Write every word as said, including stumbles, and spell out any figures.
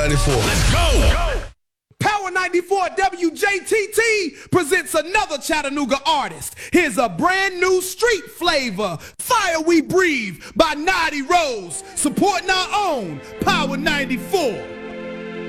ninety-four. Let's go! Power ninety-four W J T T presents another Chattanooga artist. Here's a brand new street flavor, Fire We Breathe by Naughty Rose, supporting our own Power ninety-four.